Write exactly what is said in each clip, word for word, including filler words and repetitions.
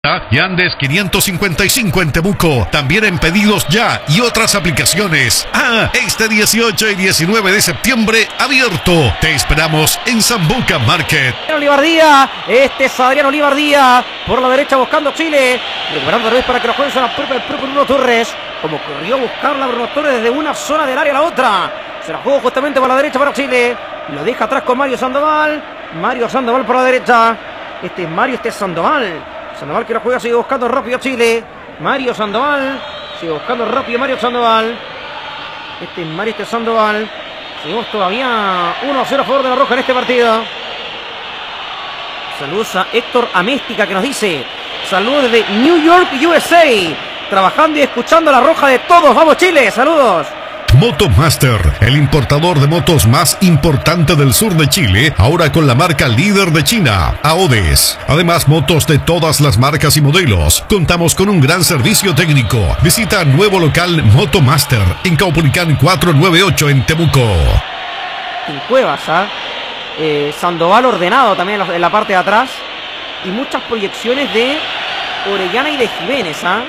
Y Andes quinientos cincuenta y cinco en Temuco, también en Pedidos Ya y otras aplicaciones. Ah, este dieciocho y diecinueve de septiembre abierto. Te esperamos en Sambuca Market. Olivardía, este es Adrián Olivardía por la derecha buscando Chile, recuperando otra vez para que lo juegue la propia, el propio Bruno Torres, como corrió a buscarla Bruno Torres desde una zona del área a la otra. Se la jugó justamente por la derecha para Chile, lo deja atrás con Mario Sandoval. Mario Sandoval por la derecha. Este es Mario, este es Sandoval. Sandoval que la juega, sigue buscando rápido Chile. Mario Sandoval, sigue buscando rápido Mario Sandoval. Este es Mario, este es Sandoval. Seguimos todavía uno a cero a favor de la Roja en este partido. Saludos a Héctor Améstica que nos dice: saludos desde New York, U S A. Trabajando y escuchando la Roja de todos. ¡Vamos Chile! ¡Saludos! Motomaster, el importador de motos más importante del sur de Chile, ahora con la marca líder de China, Aodes. Además, motos de todas las marcas y modelos. Contamos con un gran servicio técnico. Visita nuevo local Motomaster en Caupolicán cuatrocientos noventa y ocho en Temuco. En Cuevas, ¿ah? eh, Sandoval ordenado también en la parte de atrás. Y muchas proyecciones de Orellana y de Jiménez, ¿ah?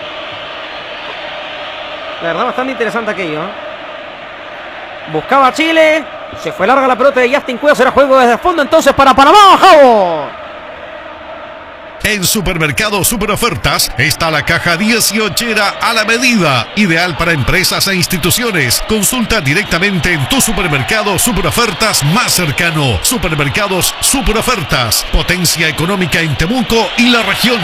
La verdad, bastante interesante aquello, ¿eh? Buscaba Chile, se fue larga la pelota de Justin Cuevas, era juego desde el fondo entonces para Panamá. ¡Javo! En Supermercado Super Ofertas está la caja dieciochera a la medida, ideal para empresas e instituciones. Consulta directamente en tu supermercado Super Ofertas más cercano. Supermercados Super Ofertas, potencia económica en Temuco y la región.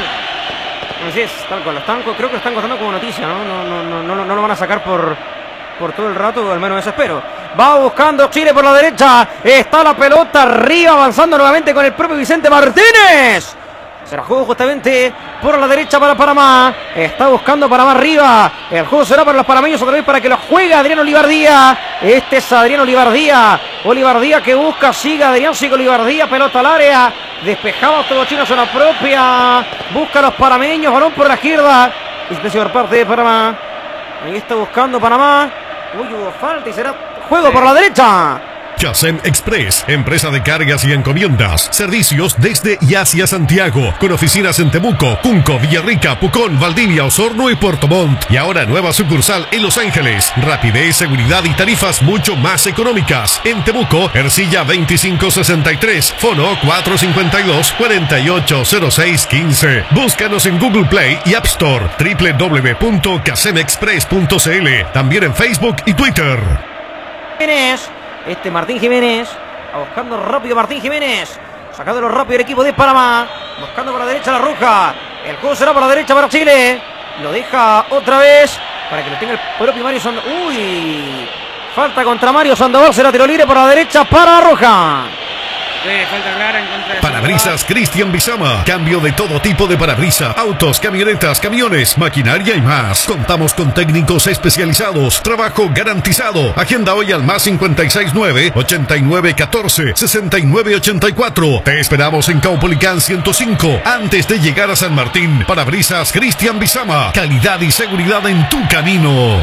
Así es, tal cual, lo están, creo que lo están contando como noticia, ¿no? No, no, no, no, no lo van a sacar por... por todo el rato, al menos eso espero. Va buscando Chile por la derecha. Está la pelota arriba, avanzando nuevamente con el propio Vicente Martínez. Se la jugó justamente por la derecha para Panamá. Está buscando Panamá arriba. El juego será para los panameños otra vez para que lo juegue Adrián Olivardía. Este es Adrián Olivardía. Olivardía que busca, sigue Adrián, sigue Olivardía. Pelota al área. Despejado todo Chile, zona propia. Busca a los panameños, balón por la izquierda. Especie por parte de Panamá. Ahí está buscando Panamá. Uy, hubo falta y será juego por la derecha. Casem Express, empresa de cargas y encomiendas. Servicios desde y hacia Santiago, con oficinas en Temuco, Cunco, Villarrica, Pucón, Valdivia, Osorno y Puerto Montt. Y ahora nueva sucursal en Los Ángeles. Rapidez, seguridad y tarifas mucho más económicas. En Temuco, Ercilla veinticinco sesenta y tres, fono cuatro cinco dos, cuatro ocho cero seis uno cinco. Búscanos en Google Play y App Store, w w w punto casem express punto c l. También en Facebook y Twitter. Jiménez, este Martín Jiménez, buscando rápido Martín Jiménez, sacándolo rápido el equipo de Panamá, buscando por la derecha la Roja. El juego será por la derecha para Chile, lo deja otra vez para que lo tenga el propio Mario Sandoval. Uy, falta contra Mario Sandoval, será tiro libre por la derecha para la Roja. Sí, falta clara en contra de Parabrisas Cristian Bizama. Cambio de todo tipo de parabrisas. Autos, camionetas, camiones, maquinaria y más. Contamos con técnicos especializados. Trabajo garantizado. Agenda hoy al más cincuenta y seis nueve, ochenta y nueve catorce, sesenta y nueve ochenta y cuatro. Te esperamos en Caupolicán ciento cinco. Antes de llegar a San Martín. Parabrisas Cristian Bizama. Calidad y seguridad en tu camino.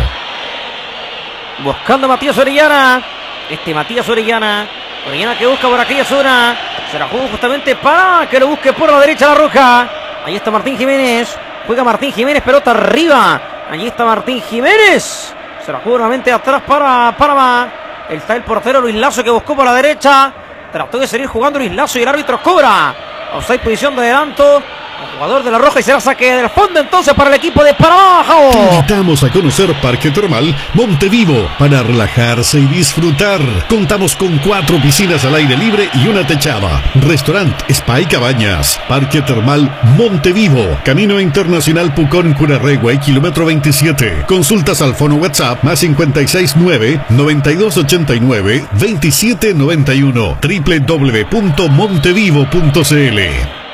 Buscando a Matías Orellana. Este Matías Orellana. Orellana que busca por aquella zona. Se la jugó justamente para que lo busque por la derecha la Roja. Ahí está Martín Jiménez. Juega Martín Jiménez, pelota arriba. Allí está Martín Jiménez. Se la jugó nuevamente atrás para Panamá. Está el portero Luis Lazo que buscó por la derecha. Trató de seguir jugando Luis Lazo y el árbitro cobra. Offside, posición de adelanto. El jugador de la Roja y será saque del fondo entonces para el equipo de Panamá. Te invitamos a conocer Parque Termal Montevivo para relajarse y disfrutar. Contamos con cuatro piscinas al aire libre y una techada. Restaurante, spa y cabañas. Parque Termal Montevivo. Camino Internacional Pucón Curarregüe, kilómetro veintisiete. Consultas al fono WhatsApp más cincuenta y seis nueve, noventa y dos ochenta y nueve, veintisiete noventa y uno. w w w punto montevivo punto c l.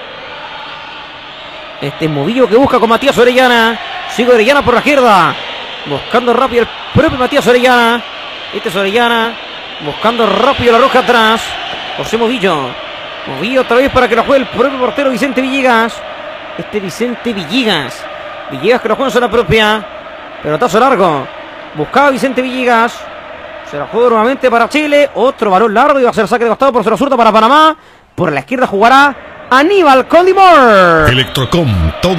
Este movillo que busca con Matías Orellana. Sigue Orellana por la izquierda. Buscando rápido el propio Matías Orellana. Este es Orellana. Buscando rápido la Roja atrás. José Movillo. Movillo otra vez para que lo juegue el propio portero Vicente Villegas. Este Vicente Villegas. Villegas que lo juega en zona propia. Pelotazo largo. Buscaba Vicente Villegas. Se la juega nuevamente para Chile. Otro balón largo y va a ser saque de costado por zona zurda para Panamá. Por la izquierda jugará Aníbal Condimor. Electrocom, todo